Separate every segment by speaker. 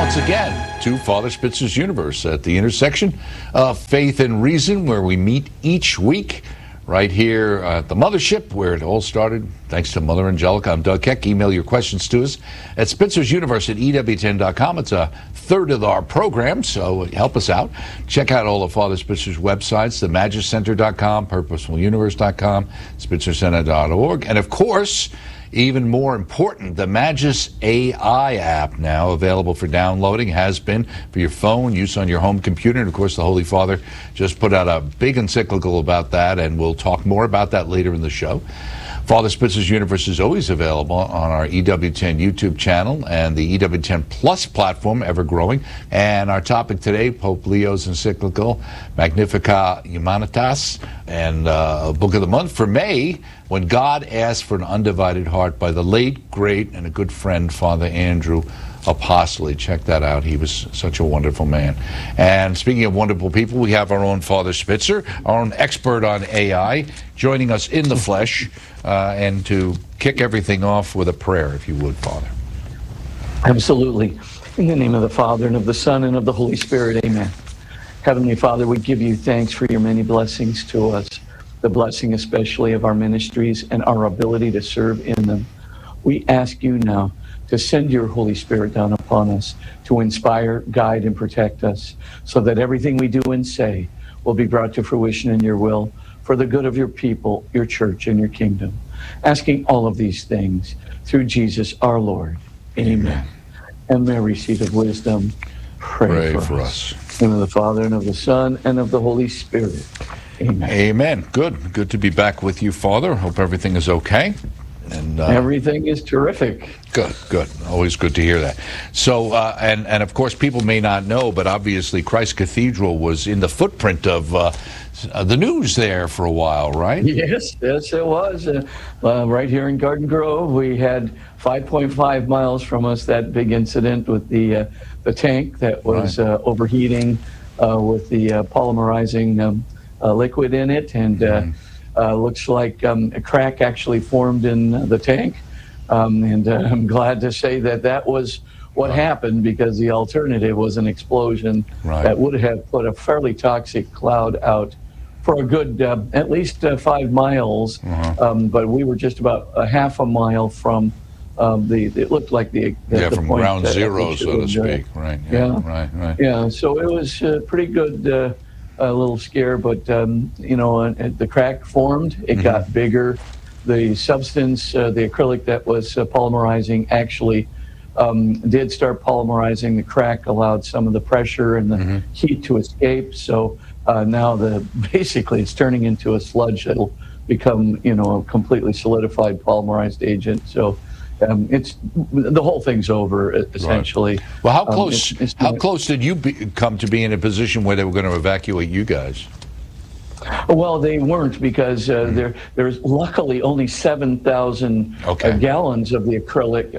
Speaker 1: once again to Father Spitzer's Universe at the intersection of faith and reason, where we meet each week right here at the mothership where it all started. Thanks to Mother Angelica. I'm Doug Keck. Email your questions to us at spitzersuniverse at EWTN.com. It's a third of our program, so help us out. Check out all of Father Spitzer's websites, themagiscenter.com, purposefuluniverse.com, spitzercenter.org, and of course, even more important, the Magis AI app, now available for downloading, has been for your phone, use on your home computer. And of course, the Holy Father just put out a big encyclical about that, and we'll talk more about that later in the show. Father Spitzer's Universe is always available on our EWTN YouTube channel and the EWTN Plus platform, ever growing. And our topic today, Pope Leo's encyclical, Magnificat Humanitas, and Book of the Month for May, When God Asked for an Undivided Heart, by the late, great, and a good friend, Father Andrew Apostoli. Check that out. He was such a wonderful man. And speaking of wonderful people, we have our own Father Spitzer, our own expert on AI, joining us in the flesh, and to kick everything off with a prayer, if you would, Father.
Speaker 2: Absolutely. In the name of the Father, and of the Son, and of the Holy Spirit, amen. Heavenly Father, we give you thanks for your many blessings to us, the blessing especially of our ministries and our ability to serve in them. We ask you now to send your Holy Spirit down upon us, to inspire, guide, and protect us, so that everything we do and say will be brought to fruition in your will, for the good of your people, your church, and your kingdom. Asking all of these things through Jesus our Lord. Amen. And Mary, seat of wisdom, pray for us. In the name of the Father, and of the Son, and of the Holy Spirit. Amen.
Speaker 1: Amen. Good to be back with you, Father. Hope everything is okay. And
Speaker 2: everything is terrific.
Speaker 1: Good. Always good to hear that. So, and of course, people may not know, but obviously Christ Cathedral was in the footprint of the news there for a while, right?
Speaker 2: Yes, it was. Right here in Garden Grove, we had 5.5 miles from us that big incident with the tank that was overheating with the polymerizing liquid in it, and looks like a crack actually formed in the tank. And I'm glad to say that was what happened, because the alternative was an explosion that would have put a fairly toxic cloud out for a good at least 5 miles. But we were just about a half a mile from it looked like the
Speaker 1: from
Speaker 2: point
Speaker 1: ground zero, so to speak. Right.
Speaker 2: Yeah. So it was pretty good. A little scare, but the crack formed. It got bigger. The substance, the acrylic that was polymerizing, actually did start polymerizing. The crack allowed some of the pressure and the heat to escape. So now basically it's turning into a sludge that'll become a completely solidified polymerized agent. So it's the whole thing's over essentially.
Speaker 1: Right. Well, how close did you come to be in a position where they were going to evacuate you guys?
Speaker 2: Well, they weren't, because there's luckily only 7,000 gallons of the acrylic,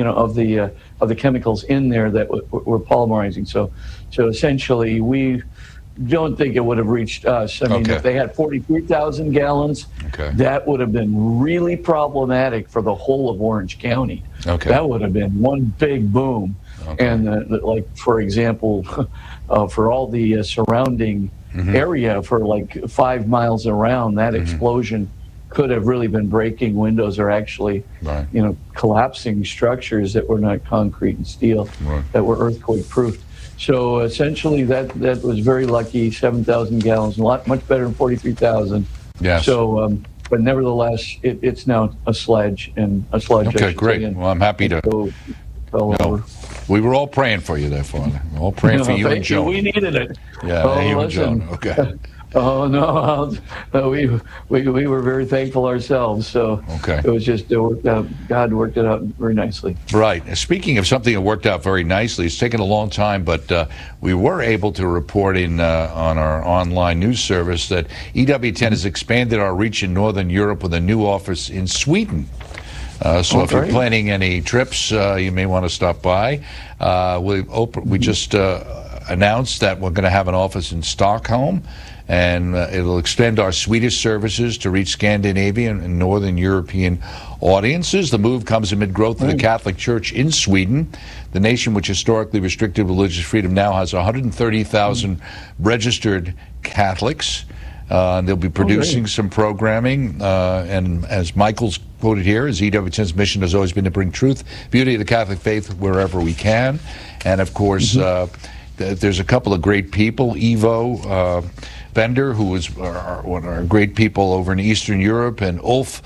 Speaker 2: of the chemicals in there that were polymerizing. So essentially we don't think it would have reached us. I mean, if they had 43,000 gallons, that would have been really problematic for the whole of Orange County. That would have been one big boom. And like, for example, for all the surrounding area for like 5 miles around, that explosion could have really been breaking windows, or actually, collapsing structures that were not concrete and steel, that were earthquake proof. So essentially, that was very lucky. 7,000 gallons, much better than 43,000.
Speaker 1: Yes.
Speaker 2: So, but nevertheless, it's now a sludge, and a sludge.
Speaker 1: Okay, great. Well, I'm happy to.
Speaker 2: Over.
Speaker 1: We were all praying for you there, Father. We're all praying for you and Joan.
Speaker 2: We needed it.
Speaker 1: Yeah, you and Joan. Okay.
Speaker 2: Oh no, we were very thankful ourselves. So it was just God worked it out very nicely.
Speaker 1: Right. Speaking of something that worked out very nicely, it's taken a long time, but we were able to report on our online news service that EWTN has expanded our reach in Northern Europe with a new office in Sweden. So if you're planning any trips, you may want to stop by. We just announced that we're going to have an office in Stockholm, and it'll extend our Swedish services to reach Scandinavian and Northern European audiences. The move comes amid growth of the Catholic Church in Sweden. The nation, which historically restricted religious freedom, now has 130,000 registered Catholics. They'll be producing some programming, and as Michael's quoted here, as EWTN's mission has always been to bring truth, beauty of the Catholic faith wherever we can. And of course, there's a couple of great people, Ivo Bender, who is one of our great people over in Eastern Europe, and Ulf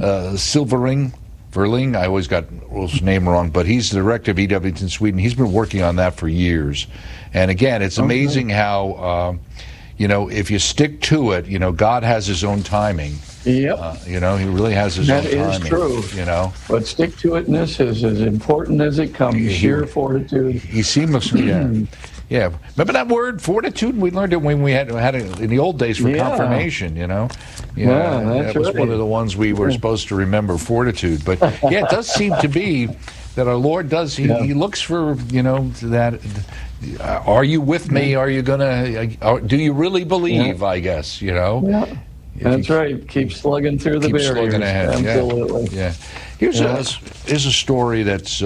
Speaker 1: Verling, I always got Ulf's name wrong, but he's the director of EWTN Sweden. He's been working on that for years. And again, it's amazing how, you know, if you stick to it, you know, God has his own timing.
Speaker 2: Yep.
Speaker 1: You know, he really has his own timing.
Speaker 2: That is true.
Speaker 1: You know.
Speaker 2: But stick-to-itness is as important as it comes, sheer fortitude.
Speaker 1: He seems, yeah. Remember that word, fortitude? We learned it when we had it in the old days for confirmation, you know?
Speaker 2: Yeah, that's
Speaker 1: that was one of the ones we were supposed to remember, fortitude. But, yeah, it does seem to be that our Lord does, he looks for, you know, that, are you with me? Are you going to, do you really believe, I guess, you know?
Speaker 2: Yeah. That's right. Keep slugging through the barriers.
Speaker 1: Slugging ahead.
Speaker 2: Absolutely.
Speaker 1: Yeah. Here's a story that's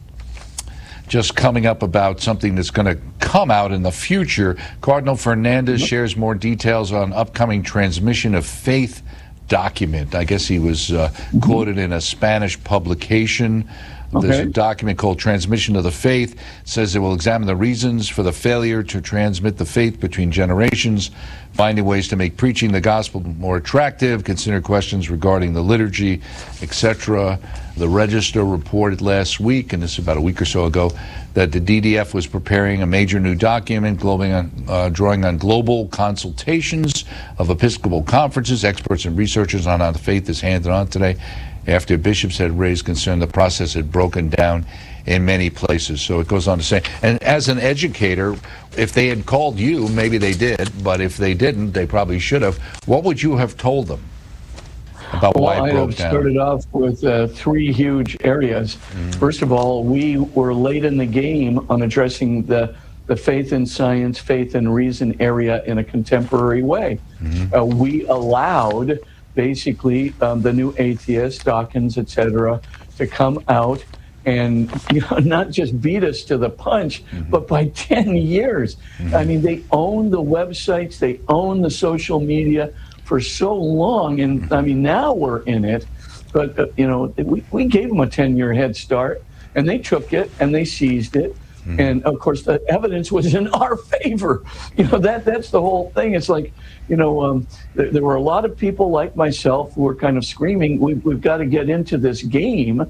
Speaker 1: just coming up about something that's going to come out in the future. Cardinal Fernandez shares more details on upcoming transmission of faith document. I guess he was quoted in a Spanish publication. There's a document called Transmission of the Faith. It says it will examine the reasons for the failure to transmit the faith between generations, finding ways to make preaching the gospel more attractive, consider questions regarding the liturgy, etc. The Register reported last week, and this is about a week or so ago, that the DDF was preparing a major new document drawing on global consultations of Episcopal conferences. Experts and researchers on how the faith is handed on today, after bishops had raised concern the process had broken down in many places. So it goes on to say, and as an educator, if they had called you, maybe they did, but if they didn't, they probably should have. What would you have told them about why it broke down?
Speaker 2: I started off with three huge areas. First of all, we were late in the game on addressing the faith in science, faith in reason area in a contemporary way. We allowed basically the new atheists, Dawkins, etc., to come out and not just beat us to the punch, but by 10 years. I mean, they own the websites, they own the social media for so long, and I mean, now we're in it, but we gave them a 10-year head start, and they took it and they seized it. And of course, the evidence was in our favor. That's the whole thing. It's like, there were a lot of people like myself who were kind of screaming, we've got to get into this game,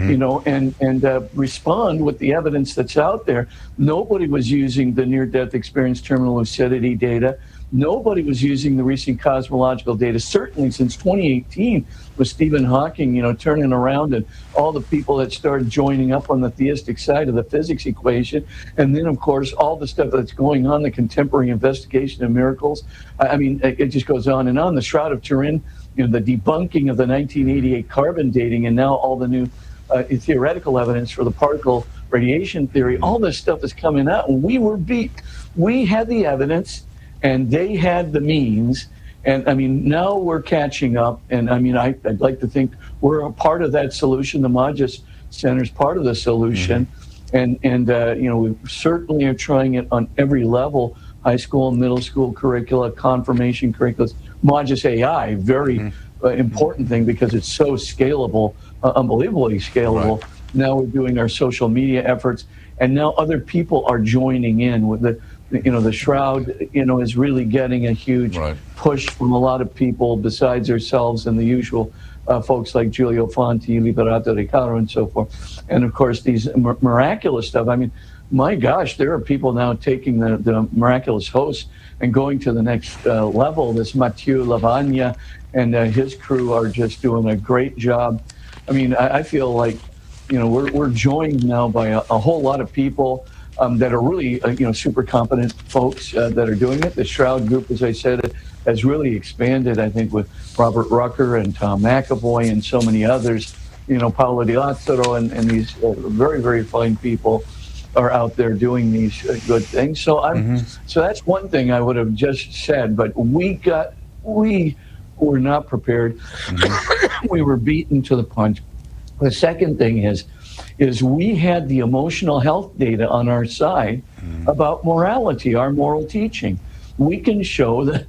Speaker 2: and respond with the evidence that's out there. Nobody was using the near-death experience terminal lucidity data. Nobody was using the recent cosmological data, certainly since 2018, with Stephen Hawking, turning around, and all the people that started joining up on the theistic side of the physics equation. And then, of course, all the stuff that's going on, the contemporary investigation of miracles. I mean, it just goes on and on. The Shroud of Turin, the debunking of the 1988 carbon dating, and now all the new theoretical evidence for the particle radiation theory. All this stuff is coming out, and we were beat. We had the evidence, and they had the means, and I mean, now we're catching up, and I mean, I'd like to think we're a part of that solution. The Magis Center is part of the solution, and we certainly are trying it on every level: high school, middle school curricula, confirmation curricula. Magis AI, very important thing because it's so scalable, unbelievably scalable. Right. Now we're doing our social media efforts, and now other people are joining in with the Shroud, is really getting a huge push from a lot of people besides ourselves and the usual folks like Giulio Fonti, Liberato Riccardo, and so forth. And of course, these miraculous stuff. I mean, my gosh, there are people now taking the miraculous host and going to the next level. This Mathieu Lavagna and his crew are just doing a great job. I mean, I feel like, we're joined now by a whole lot of people that are really, super competent folks that are doing it. The Shroud Group, as I said, has really expanded, I think, with Robert Rucker and Tom McAvoy and so many others, Paolo Di Lazzaro and these very, very fine people. are out there doing these good things. So so that's one thing I would have just said. But we were not prepared. We were beaten to the punch. The second thing is we had the emotional health data on our side about morality, our moral teaching. We can show that